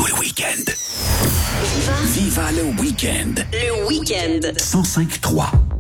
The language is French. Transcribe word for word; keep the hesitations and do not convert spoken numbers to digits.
nous le week-end. Viva, Viva le week-end. Le week-end. cent cinq trois.